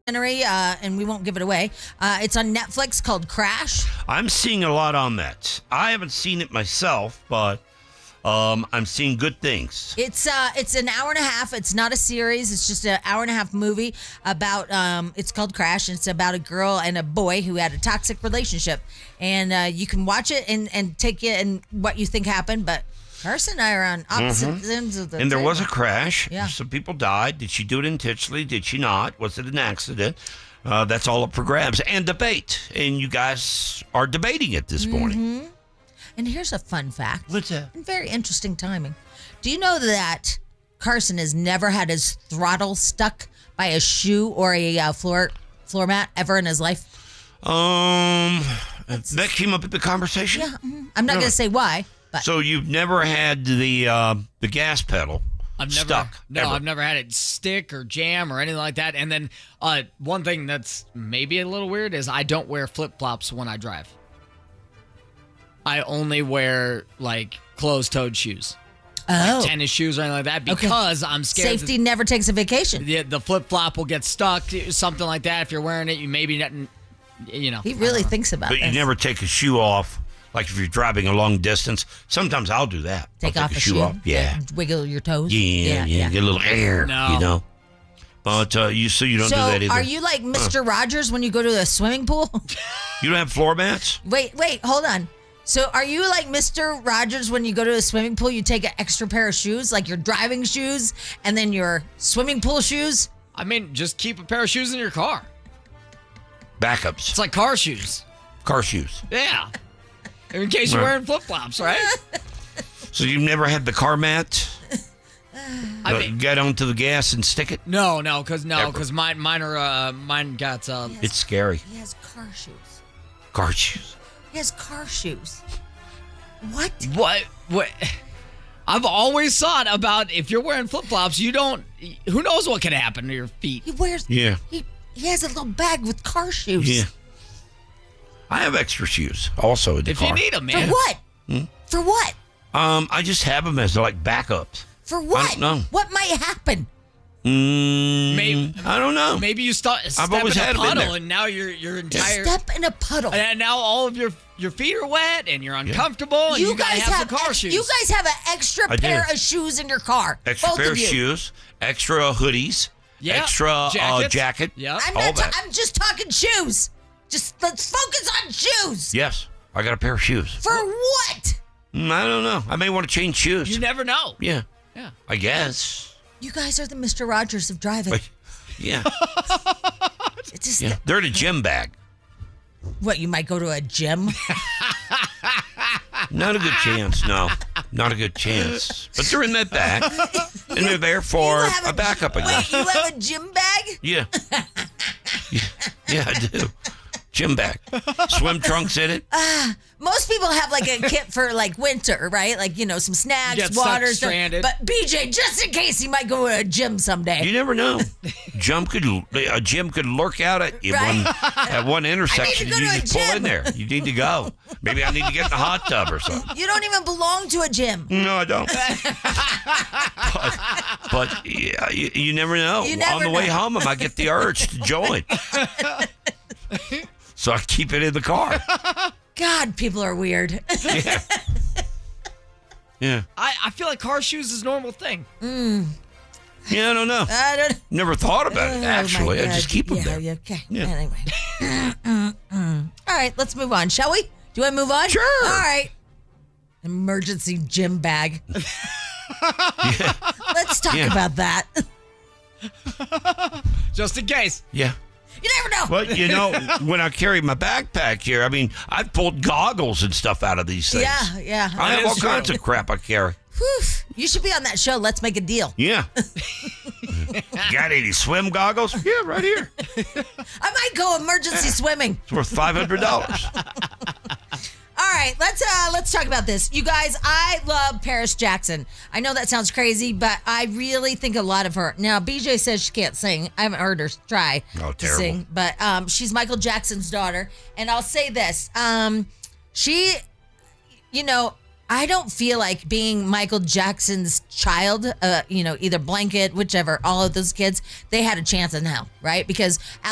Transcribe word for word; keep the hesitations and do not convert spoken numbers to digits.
documentary, uh, and we won't give it away. Uh, it's on Netflix called Crash. I'm seeing a lot on that. I haven't seen it myself, but um, I'm seeing good things. It's uh, it's an hour and a half. It's not a series. It's just an hour and a half movie about. Um, it's called Crash, and it's about a girl and a boy who had a toxic relationship. And uh, you can watch it and, and take it and what you think happened, but. Carson and I are on opposite Mhm. ends of the And there table. was a crash. Yeah. Some people died. Did she do it intentionally? Did she not? Was it an accident? Uh, that's all up for grabs and debate. And you guys are debating it this morning. And here's a fun fact. What's that? And very interesting timing. Do you know that Carson has never had his throttle stuck by a shoe or a uh, floor floor mat ever in his life? Um, that came up at the conversation? Yeah. mhm. I'm not Really? going to say why, but So you've never had the uh, the gas pedal I've never, stuck? no, ever. I've never had it stick or jam or anything like that. And then uh, one thing that's maybe a little weird is I don't wear flip flops when I drive. I only wear like closed-toed shoes, oh, tennis shoes or anything like that because I'm scared. safety never takes a vacation. The, the flip flop will get stuck, something like that. If you're wearing it, you maybe not, you know. He really thinks about But this. you never take a shoe off. Like if you're driving a long distance, sometimes I'll do that. take I'll off take a shoe shoe, off. Yeah. and wiggle your toes. Yeah, yeah, get a little air, No. you know. But uh, you so you don't So do that either. are you like Mister Rogers when you go to a swimming pool? You don't have floor mats? Wait, wait, hold on. So are you like Mister Rogers when you go to a swimming pool, you take an extra pair of shoes, like your driving shoes and then your swimming pool shoes? I mean, just keep a pair of shoes in your car. Backups, It's like car shoes. car shoes. Yeah. In case you're Right. wearing flip flops, right? So you've never had the car mat? I Uh, mean, get onto the gas and stick it? no, no, because no, Ever. because mine, mine are, uh, mine got. Uh, It's scary. He has car shoes. Car shoes. He has car shoes. What? What? What? I've always thought about if you're wearing flip flops, you don't. Who knows what can happen to your feet? He wears Yeah. he he has a little bag with car shoes. Yeah. I have extra shoes also in the If car. you need them, For man. what? Hmm? For what? um, I just have them as like backups. For what? don't know. What might happen? Mm, Maybe- I don't know. Maybe you start step always in a had 'em in puddle, there. and now your your entire Step in a puddle. and now all of your your feet are wet, and you're uncomfortable, and you, gotta guys have, have some car ex- shoes. You guys have an extra I do. pair of shoes in your car. Extra Both pair of of you. shoes, extra hoodies, Yeah. extra uh, Jackets. jacket. Yep. I'm all not. that. Ta- I'm just talking shoes. Just let's focus on shoes. Yes, I got a pair of shoes. For what? Mm, I don't know. I may want to change shoes. You never know. yeah, Yeah. I guess. You guys are the Mister Rogers of driving. But, yeah, It's just yeah. They're in a gym bag. what you might go to a gym. Not a good chance. No, not a good chance. But they're in that bag, and they're there for You have a backup. I Wait, guess. you have a gym bag? Yeah. yeah, yeah, I do. Gym bag, swim trunks in it. Most people have like a kit for like winter, right? Like, you know, some snacks, Get stuck water, stuff. stranded. But B J, just in case he might go to a gym someday. You never know. Jump could a gym could lurk out at you Right. one at one intersection. go You to a just pull gym. in there. You need to go. Maybe I need to get in the hot tub or something. You don't even belong to a gym. No, I don't. but, but yeah, you, you never know. You never On the way know. home, I might get the urge to join. So I keep it in the car. God, people are weird. Yeah. Yeah. I, I feel like car shoes is a normal thing. Yeah, I don't know. I don't Never thought about Oh, it, my actually. I God. just keep them yeah, there. yeah, okay. Yeah. Anyway. Mm, mm. All right, let's move on, shall we? Do you want to move on? Sure. All right. Emergency gym bag. Let's talk Yeah. about that. Just in case. Yeah. You never know. But, you know, when I carry my backpack here, I mean, I've pulled goggles and stuff out of these things. Yeah, yeah. I have is all true. kinds of crap I carry. Whew. You should be on that show. Let's make a deal. Yeah. Got any swim goggles? Yeah, right here. I might go emergency swimming. It's worth five hundred dollars. All right, let's uh let's talk about this. You guys, I love Paris Jackson. I know that sounds crazy, but I really think a lot of her. Now, B J says she can't sing. I haven't heard her try Oh, to terrible. sing, but um she's Michael Jackson's daughter, and I'll say this. Um she you know, I don't feel like being Michael Jackson's child, uh, you know, either Blanket, whichever, all of those kids, they had a chance in hell, right? Because